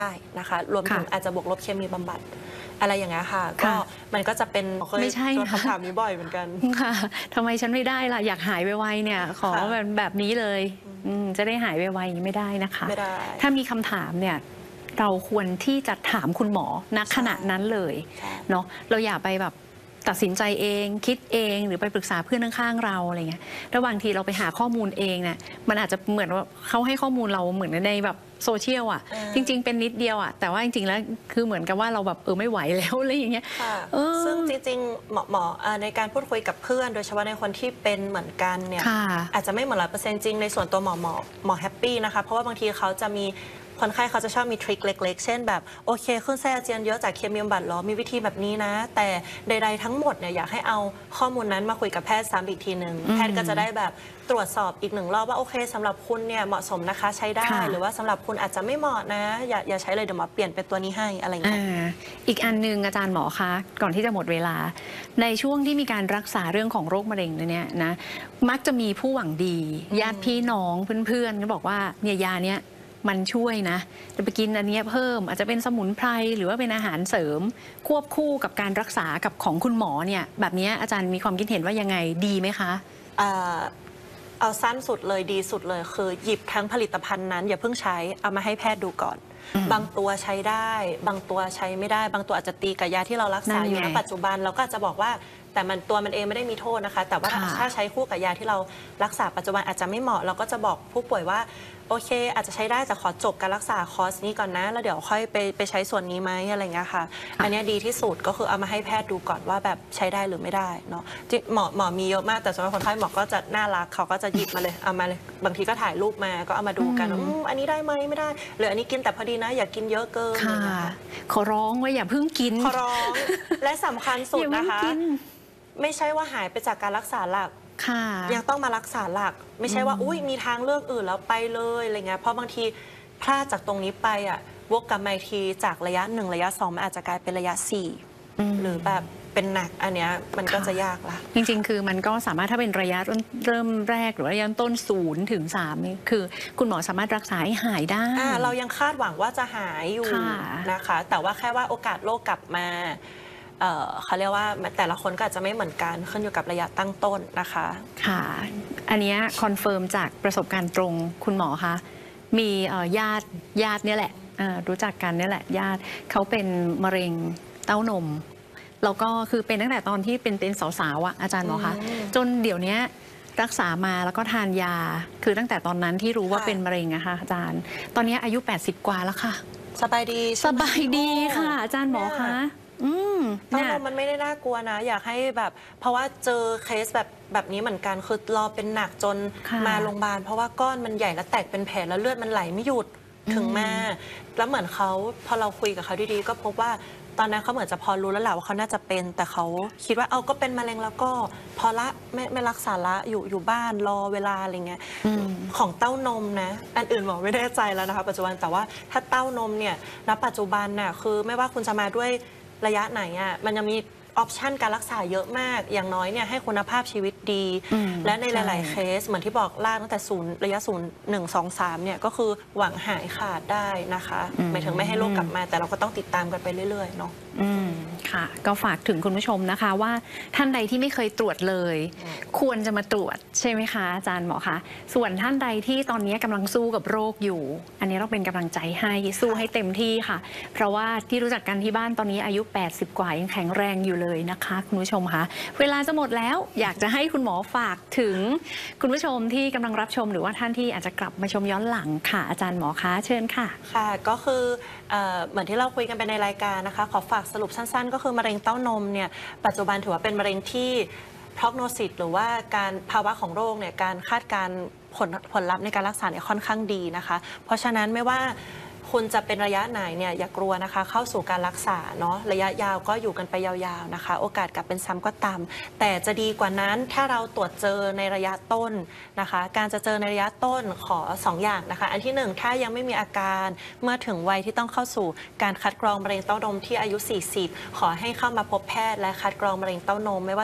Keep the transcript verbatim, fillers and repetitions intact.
ได้นะคะรวมถึงอาจจะบวกลบเคมีบำบัดอะไรอย่างเงี้ยค่ะก็มันก็จะเป็นไม่ใช่โดนคำถามนี้บ่อยเหมือนกันค่ะทำไมฉันไม่ได้ล่ะอยากหายไวๆเนี่ยขอแบบแบบนี้เลยจะได้หายไวๆไม่ได้นะคะไม่ได้ถ้ามีคำถามเนี่ยเราควรที่จะถามคุณหมอณขณะนั้นเลยเนาะเราอย่าไปแบบตัดสินใจเองคิดเองหรือไปปรึกษาเพื่อนข้างๆเราอะไรเงี้ยแล้วบางทีเราไปหาข้อมูลเองเนี่ยมันอาจจะเหมือนว่าเขาให้ข้อมูลเราเหมือนในแบบโซเชียลอ่ะจริงๆเป็นนิดเดียวอ่ะแต่ว่าจริงๆแล้วคือเหมือนกับว่าเราแบบเออไม่ไหวแล้วอะไรอย่างเงี้ยซึ่งจริงๆหมอหมอในการพูดคุยกับเพื่อนโดยเฉพาะในคนที่เป็นเหมือนกันเนี่ยอาจจะไม่เหมือนร้อยเปอร์เซ็นต์จริงในส่วนตัวหมอหมอหมอแฮปปี้นะคะเพราะว่าบางทีเขาจะมีคนไข้เขาจะชอบมีทริคเล็กๆเช่นแบบโอเคขึ้นไส้อาเจียนเยอะจากเคมีบำบัดหรอมีวิธีแบบนี้นะแต่ใดๆทั้งหมดเนี่ยอยากให้เอาข้อมูลนั้นมาคุยกับแพทย์ซ้ำอีกทีหนึ่งแพทย์ก็จะได้แบบตรวจสอบอีกหนึ่งรอบว่าโอเคสำหรับคุณเนี่ยเหมาะสมนะคะใช้ได้หรือว่าสำหรับคุณอาจจะไม่เหมาะนะอย่าอย่าใช้เลยเดี๋ยวหมอเปลี่ยนเป็นตัวนี้ให้อะไรอย่างเงี้ยอีกอันนึงอาจารย์หมอคะก่อนที่จะหมดเวลาในช่วงที่มีการรักษาเรื่องของโรคมะเร็งเนี่ยนะมักจะมีผู้หวังดีญาติพี่น้องเพื่อนๆก็บอกว่าเนี่ยยาเนี้ยมันช่วยนะจะไปกินอันนี้เพิ่มอาจจะเป็นสมุนไพรหรือว่าเป็นอาหารเสริมควบคู่กับการรักษากับของคุณหมอเนี่ยแบบนี้อาจารย์มีความคิดเห็นว่ายังไงดีไหมคะเอาสั้นสุดเลยดีสุดเลยคือหยิบทั้งผลิตภัณฑ์นั้นอย่าเพิ่งใช้เอามาให้แพทย์ดูก่อนบางตัวใช้ได้บางตัวใช้ไม่ได้บางตัวอาจจะตีกับยาที่เรารักษาอยู่ในปัจจุบันเราก็จะบอกว่าแต่มันตัวมันเองไม่ได้มีโทษนะคะแต่ว่าถ้าใช้คู่กับยาที่เรารักษาปัจจุบันอาจจะไม่เหมาะเราก็จะบอกผู้ป่วยว่าโอเคอาจจะใช้ได้แต่ขอจบการรักษาคอร์สนี้ก่อนนะแล้วเดี๋ยวค่อยไปไปใช้ส่วนนี้ไหมอะไรเงี้ยค่ะอันนี้ดีที่สุดก็คือเอามาให้แพทย์ดูก่อนว่าแบบใช้ได้หรือไม่ได้เนาะหมอหมอมีเยอะมากแต่สำหรับคนไข้หมอก็จะน่ารักเขาก็จะหยิบมาเลยเอามาเลยบางทีก็ถ่ายรูปมาก็เอามาดูกันอันนี้ได้ไหมไม่ได้หรืออันนี้กินแต่พอดีนะอย่ากินเยอะเกินขอร้องว่าอย่าเพิ่งกินขอร้องและสำคัญสุดนะคะไม่ใช่ว่าหายไปจากการรักษาหลักยังต้องมารักษาหลักไม่ใช่ว่าอุ้ยมีทางเลือกอื่นแล้วไปเลยอะไรเงี้ยเพราะบางทีพลาดจากตรงนี้ไปอ่ะวกกลับมาทีจากระยะหนึ่งระยะสองมันอาจจะกลายเป็นระยะสี่หรือแบบเป็นหนักอันเนี้ยมันก็จะยากละจริงๆคือมันก็สามารถถ้าเป็นระยะเริ่มแรกหรือระยะต้นศูนย์ถึงสามนี่คือคุณหมอสามารถรักษาให้หายได้เรายังคาดหวังว่าจะหายอยู่นะคะแต่ว่าแค่ว่าโอกาสโรคกลับมาเขาเรียกว่าแต่ละคนก็อาจจะไม่เหมือนกันขึ้นอยู่กับระยะตั้งต้นนะคะค่ะอันนี้คอนเฟิร์มจากประสบการณ์ตรงคุณหมอคะมีญาติญาติเนี่ยแหละรู้จักกันเนี่ยแหละญาติเขาเป็นมะเร็งเต้านมแล้วก็คือเป็นตั้งแต่ตอนที่เป็นเป็นสาวๆอ่ะอาจารย์หมอคะจนเดี๋ยวนี้รักษามาแล้วก็ทานยาคือตั้งแต่ตอนนั้นที่รู้ว่าเป็นมะเร็งนะคะอาจารย์ตอนนี้อายุแปดสิบกว่าแล้วค่ะสบายดีสบายดีค่ะอาจารย์หมอคะเต้านมมันไม่ได้น่ากลัวนะอยากให้แบบเพราะว่าเจอเคสแบบแบบนี้เหมือนกันคือรอเป็นหนักจนมาโรงพยาบาลเพราะว่าก้อนมันใหญ่และแตกเป็นแผลแล้วเลือดมันไหลไม่หยุดถึงมาแล้วเหมือนเขาพอเราคุยกับเขาดีๆก็พบว่าตอนนั้นเขาเหมือนจะพอรู้แล้วแหละว่าเขาน่าจะเป็นแต่เขาคิดว่าเอาก็เป็นมะเร็งแล้วก็พอละไม่ไม่รักษาละอยู่อยู่บ้านรอเวลาอะไรเงี้ยของเต้านมนะอันอื่นหมอไม่แน่ใจแล้วนะคะปัจจุบันแต่ว่าถ้าเต้านมเนี่ยณปัจจุบันน่ะคือไม่ว่าคุณจะมาด้วยระยะไหนอ่ะมันยังมีออปชันการรักษาเยอะมากอย่างน้อยเนี่ยให้คุณภาพชีวิตดีและในหลายๆเคสเหมือนที่บอกล่าตั้งแต่ศูนย์ระยะศูนย์หนึ่งสองสามเนี่ยก็คือหวังหายขาดได้นะคะหมายถึงไม่ให้โรคกลับมาแต่เราก็ต้องติดตามกันไปเรื่อยๆเนาะค่ะก็ฝากถึงคุณผู้ชมนะคะว่าท่านใดที่ไม่เคยตรวจเลยควรจะมาตรวจใช่ไหมคะอาจารย์หมอคะส่วนท่านใดที่ตอนนี้กำลังสู้กับโรคอยู่อันนี้เราเป็นกำลังใจให้สู้ให้เต็มที่ค่ะเพราะว่าที่รู้จักกันที่บ้านตอนนี้อายุแปดสิบกว่ายังแข็งแรงอยู่เลยนะคะคุณผู้ชมคะเวลาจะหมดแล้วอยากจะให้คุณหมอฝากถึงคุณผู้ชมที่กำลังรับชมหรือว่าท่านที่อาจจะกลับมาชมย้อนหลังค่ะอาจารย์หมอคะเชิญค่ะค่ะก็คือเหมือนที่เราคุยกันไปในรายการนะคะขอฝากสรุปสั้นๆก็คือมะเร็งเต้านมเนี่ยปัจจุบันถือว่าเป็นมะเร็งที่prognosis หรือว่าการภาวะของโรคเนี่ยการคาดการผลผลลัพธ์ในการรักษาเนี่ยค่อนข้างดีนะคะเพราะฉะนั้นไม่ว่าคุณจะเป็นระยะไหนเนี่ยอย่ากลัวนะคะเข้าสู่การรักษาเนาะระยะยาวก็อยู่กันไปยาวๆนะคะโอกาสกลับเป็นซ้ำก็ต่ำแต่จะดีกว่านั้นถ้าเราตรวจเจอในระยะต้นนะคะการจะเจอในระยะต้นขอสองอย่างนะคะอันที่หนึ่งถ้ายังไม่มีอาการเมื่อถึงวัยที่ต้องเข้าสู่การคัดกรองมะเร็งเต้านมที่อายุสี่สิบขอให้เข้ามาพบแพทย์และคัดกรองมะเร็งเต้านมไม่ว่า